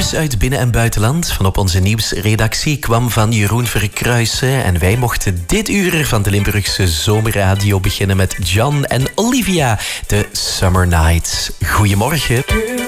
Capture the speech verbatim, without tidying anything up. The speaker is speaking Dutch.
Nieuws uit binnen- en buitenland van op onze nieuwsredactie kwam van Jeroen Verkruijsen. En wij mochten dit uur van de Limburgse Zomerradio beginnen met John en Olivia, de Summer Nights. Goedemorgen.